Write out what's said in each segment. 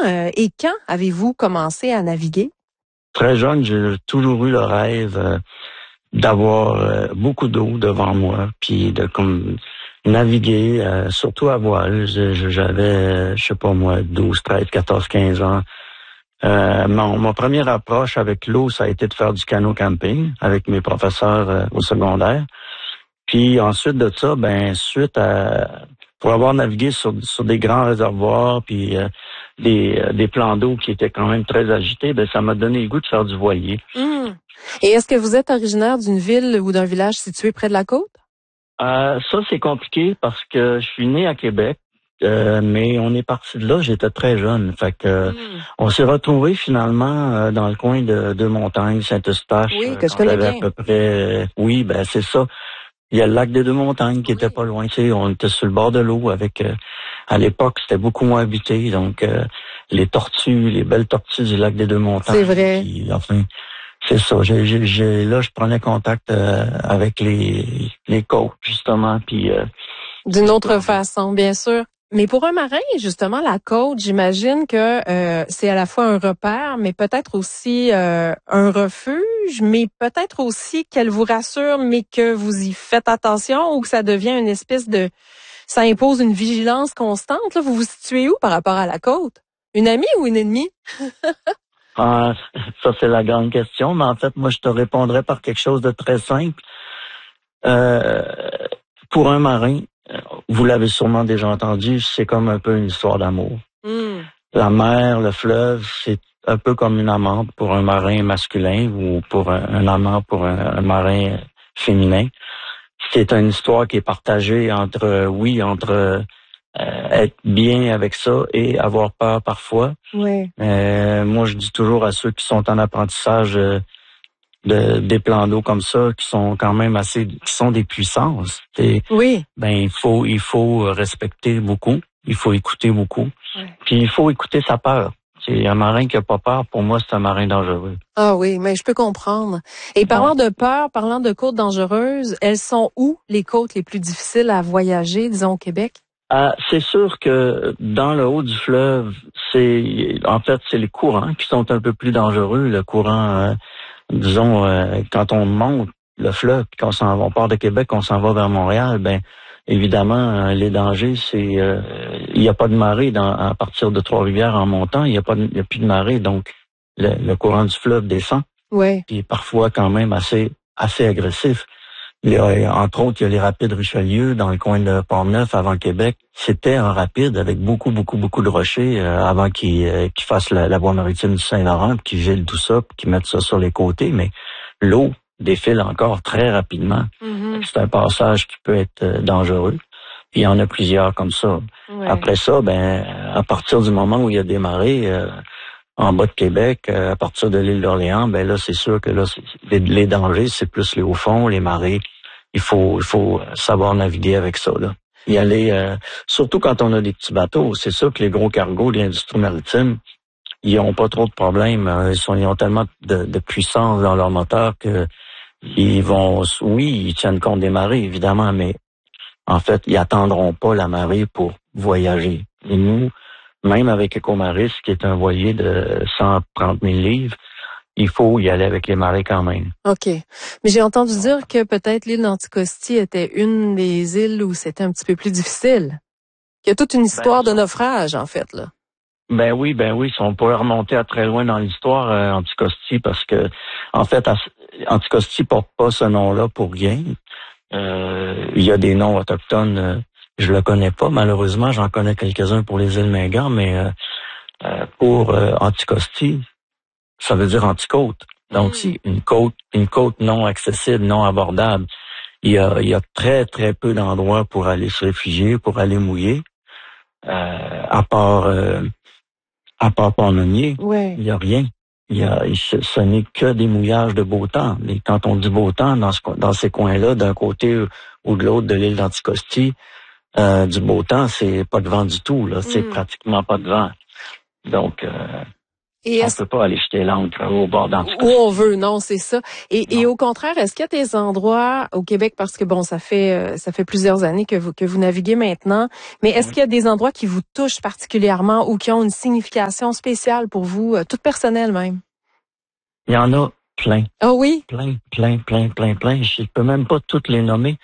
et quand avez-vous commencé à naviguer? Très jeune, j'ai toujours eu le rêve d'avoir beaucoup d'eau devant moi, puis de comme naviguer, surtout à voile. J'avais, je sais pas moi, 12, 13, 14, 15 ans. Mon première approche avec l'eau, ça a été de faire du canot camping avec mes professeurs au secondaire. Puis ensuite de ça, pour avoir navigué sur des grands réservoirs, puis des plans d'eau qui étaient quand même très agités, ça m'a donné le goût de faire du voilier. Et est-ce que vous êtes originaire d'une ville ou d'un village situé près de la côte? Ça, c'est compliqué parce que je suis né à Québec, mais on est parti de là, j'étais très jeune. Fait que on s'est retrouvés finalement dans le coin de Deux-Montagnes, Saint-Eustache. Oui, que je connais bien. À peu près, oui, c'est ça. Il y a le lac des Deux-Montagnes qui était pas loin. Tu sais, on était sur le bord de l'eau avec. À l'époque, c'était beaucoup moins habité, donc les tortues, les belles tortues du lac des Deux-Montagnes. C'est vrai. Puis, enfin, c'est ça. Là, je prenais contact avec les coachs justement, puis. D'une autre façon, bien sûr. Mais pour un marin, justement, la côte, j'imagine que c'est à la fois un repère, mais peut-être aussi un refuge, mais peut-être aussi qu'elle vous rassure, mais que vous y faites attention ou que ça devient une espèce de... Ça impose une vigilance constante. Là. Vous vous situez où par rapport à la côte? Une amie ou une ennemie? Ça, c'est la grande question, mais en fait, moi, je te répondrais par quelque chose de très simple. Pour un marin, vous l'avez sûrement déjà entendu, c'est comme un peu une histoire d'amour. La mer, le fleuve, c'est un peu comme une amante pour un marin masculin ou pour un amant pour un marin féminin. C'est une histoire qui est partagée entre être bien avec ça et avoir peur parfois. Oui. Moi, je dis toujours à ceux qui sont en apprentissage des plans d'eau comme ça, qui sont quand même qui sont des puissances. Oui. Il faut respecter beaucoup, il faut écouter beaucoup, puis il faut écouter sa peur. C'est un marin qui a pas peur, pour moi, c'est un marin dangereux. Ah oui, mais je peux comprendre. Et parlant de peur, parlant de côtes dangereuses, elles sont où les côtes les plus difficiles à voyager, disons, au Québec? C'est sûr que dans le haut du fleuve, c'est les courants qui sont un peu plus dangereux. Le courant, quand on monte le fleuve, puis on part de Québec, on s'en va vers Montréal, évidemment, les dangers, il n'y a pas de marée à partir de Trois-Rivières en montant, il y a plus de marée, donc le courant du fleuve descend. Oui. Puis parfois quand même assez agressif. Entre autres, il y a les rapides Richelieu dans le coin de Port-Neuf avant Québec. C'était un rapide avec beaucoup de rochers avant qu'ils fassent la voie maritime du Saint-Laurent, puis qu'ils gèlent tout ça, puis qu'ils mettent ça sur les côtés. Mais l'eau défile encore très rapidement. C'est un passage qui peut être dangereux. Puis il y en a plusieurs comme ça. Ouais. Après ça, à partir du moment où il y a des marées en bas de Québec, à partir de l'île d'Orléans, là, c'est sûr que là, les dangers, c'est plus les hauts fonds, les marées. Il faut savoir naviguer avec ça, là. Y aller, surtout quand on a des petits bateaux. C'est sûr que les gros cargos de l'industrie maritime, ils ont pas trop de problèmes. Ils ont tellement de puissance dans leur moteur que ils tiennent compte des marées, évidemment, mais en fait, ils attendront pas la marée pour voyager. Et nous, même avec Ecomaris, qui est un voilier de 130 000 livres, il faut y aller avec les marées quand même. OK. Mais j'ai entendu dire que peut-être l'île d'Anticosti était une des îles où c'était un petit peu plus difficile. Il y a toute une histoire de naufrage, en fait, là. Ben oui. Si on pourrait remonter à très loin dans l'histoire, Anticosti, parce que, en fait, Anticosti porte pas ce nom-là pour rien. Il y a des noms autochtones, je le connais pas. Malheureusement, j'en connais quelques-uns pour les îles Mingan, mais pour Anticosti, ça veut dire anticôte. Donc, si une côte non accessible, non abordable, il y a très, très peu d'endroits pour aller se réfugier, pour aller mouiller. À part Port-Neuf, il y a rien. Ce n'est que des mouillages de beau temps. Et quand on dit beau temps, dans ces coins-là, d'un côté ou de l'autre de l'île d'Anticosti, du beau temps, c'est pas de vent du tout, là. C'est pratiquement pas de vent. Donc, Et on peut pas aller jeter l'ancre au bord dans tout où on veut, non, c'est ça. Et au contraire, est-ce qu'il y a des endroits au Québec, parce que bon, ça fait plusieurs années que vous naviguez maintenant, mais est-ce Oui. qu'il y a des endroits qui vous touchent particulièrement ou qui ont une signification spéciale pour vous, toute personnelle même? Il y en a plein. Ah oui? Plein. Je peux même pas toutes les nommer.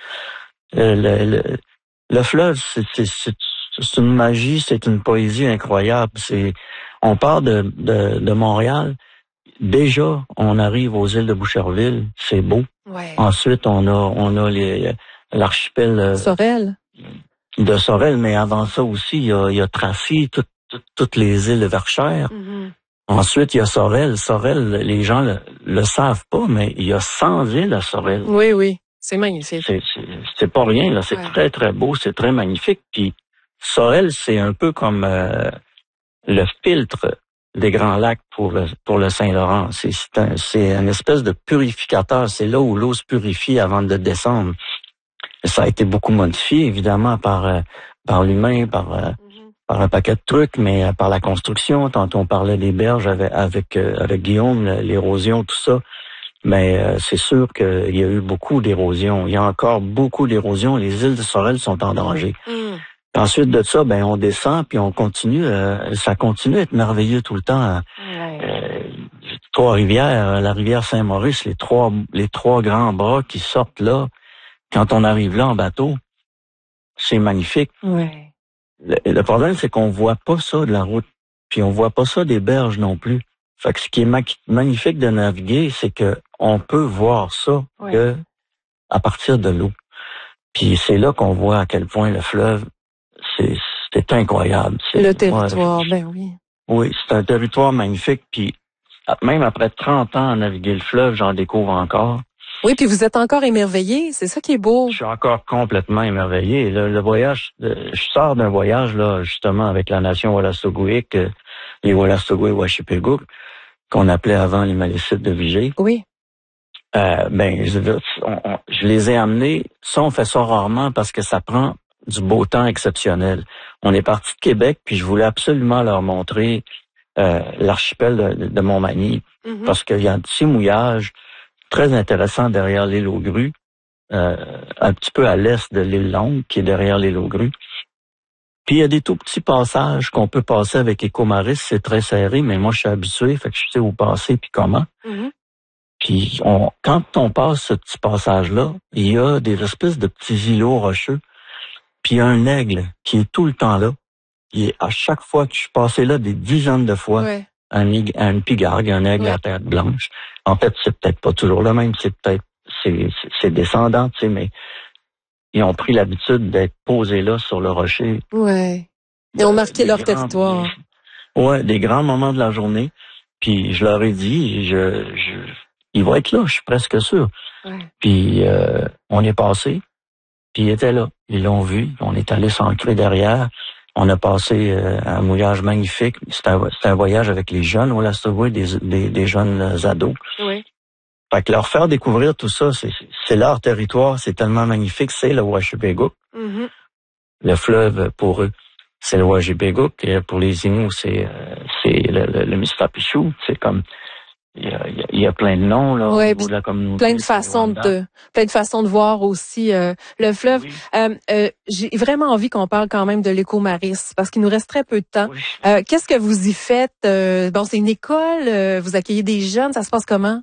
Le fleuve, c'est une magie, c'est une poésie incroyable. On part de Montréal. Déjà, on arrive aux îles de Boucherville. C'est beau. Ouais. Ensuite, on a l'archipel Sorel? de Sorel, mais avant ça aussi, il y a Tracy, toutes les îles de Verchères. Mm-hmm. Ensuite, il y a Sorel. Sorel, les gens le savent pas, mais il y a 100 îles à Sorel. Oui. C'est magnifique. C'est pas rien, là. C'est Ouais. très, très beau. C'est très magnifique. Puis, Sorel, c'est un peu comme le filtre des Grands Lacs pour le Saint-Laurent. C'est une espèce de purificateur. C'est là où l'eau se purifie avant de descendre. Ça a été beaucoup modifié, évidemment, par l'humain, par un paquet de trucs, mais par la construction. Tantôt, on parlait des berges avec Guillaume, l'érosion, tout ça. Mais c'est sûr qu'il y a eu beaucoup d'érosion. Il y a encore beaucoup d'érosion. Les îles de Sorel sont en danger. Ensuite de ça, on descend puis on continue. Ça continue à être merveilleux tout le temps. Trois-Rivières, la rivière Saint-Maurice, les trois grands bras qui sortent là. Quand on arrive là en bateau, c'est magnifique. Ouais. Le problème, c'est qu'on voit pas ça de la route, puis on voit pas ça des berges non plus. Fait que ce qui est magnifique de naviguer, c'est que on peut voir ça que à partir de l'eau. Puis c'est là qu'on voit à quel point le fleuve, c'est incroyable. Le territoire, oui. Oui, c'est un territoire magnifique. Puis même après 30 ans à naviguer le fleuve, j'en découvre encore. Oui, puis vous êtes encore émerveillé, c'est ça qui est beau. Je suis encore complètement émerveillé. Le voyage, je sors d'un voyage là justement avec la nation Wolastoqiyik, les Wolastoqiyik-Washipégouk, qu'on appelait avant les Malécites de Vigée. Oui. Je les ai amenés. Ça, on fait ça rarement parce que ça prend du beau temps exceptionnel. On est parti de Québec, puis je voulais absolument leur montrer l'archipel de Montmagny, parce qu'il y a un petit mouillage très intéressant derrière l'île aux Grues, un petit peu à l'est de l'île Longue, qui est derrière l'île aux Grues. Puis il y a des tout petits passages qu'on peut passer avec Écomaris, c'est très serré, mais moi je suis habitué, fait que je sais où passer puis comment. Puis quand on passe ce petit passage-là, il y a des espèces de petits îlots rocheux, puis il y a un aigle qui est tout le temps là. À chaque fois que je suis passé là des dizaines de fois, un pigargue, un aigle à tête blanche. En fait, c'est peut-être pas toujours le même, c'est descendant, tu sais, mais ils ont pris l'habitude d'être posés là sur le rocher. Ouais. Ils ont marqué leur territoire. Ouais, des grands moments de la journée. Puis je leur ai dit, ils vont être là, je suis presque sûr. Ouais. Puis on est passé, puis ils étaient là. Ils l'ont vu, on est allé s'ancrer derrière. On a passé un mouillage magnifique. C'était un voyage avec les jeunes, on l'a sauvé des jeunes ados. Oui. Fait que leur faire découvrir tout ça, c'est leur territoire, c'est tellement magnifique, c'est le Washipégouk. Le fleuve pour eux, c'est le Washipégouk. Et pour les Inuits, c'est le Mistapichou. C'est comme il y a plein de noms là au niveau de la communauté. Plein de façons de voir aussi le fleuve. Oui. J'ai vraiment envie qu'on parle quand même de l'Écomaris parce qu'il nous reste très peu de temps. Oui. Qu'est-ce que vous y faites? C'est une école, vous accueillez des jeunes, ça se passe comment?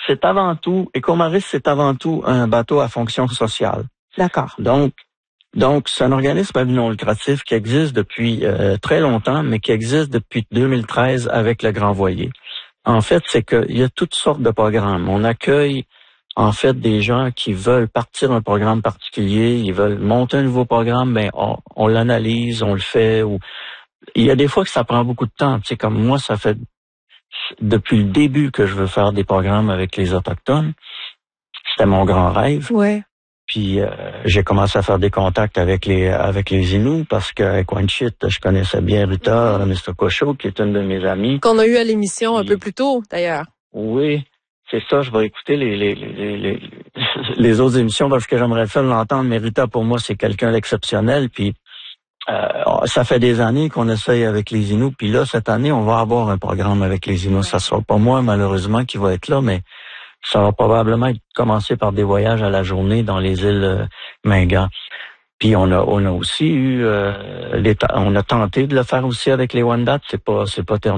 Écomaris, c'est avant tout un bateau à fonction sociale. D'accord. Donc, c'est un organisme à but non lucratif qui existe depuis très longtemps, mais qui existe depuis 2013 avec le Grand Voilier. En fait, c'est qu'il y a toutes sortes de programmes. On accueille, en fait, des gens qui veulent partir un programme particulier, ils veulent monter un nouveau programme, on l'analyse, on le fait. Il y a des fois que ça prend beaucoup de temps. Tu sais, comme moi, ça fait depuis le début que je veux faire des programmes avec les Autochtones. C'était mon grand rêve. Ouais. Puis j'ai commencé à faire des contacts avec les Inuits parce qu'avec Wanchit, je connaissais bien Rita Mr. qui est une de mes amies. Qu'on a eu à l'émission un peu plus tôt, d'ailleurs. Oui, c'est ça. Je vais écouter les autres émissions parce que j'aimerais faire l'entendre. Mais Rita, pour moi, c'est quelqu'un d'exceptionnel. Puis Ça fait des années qu'on essaye avec les Inuits, puis là, cette année, on va avoir un programme avec les Inuits. Ça sera pas moi, malheureusement, qui va être là, mais ça va probablement commencer par des voyages à la journée dans les îles Mingan. Puis on a aussi eu on a tenté de le faire aussi avec les Wendat, c'est pas terminé.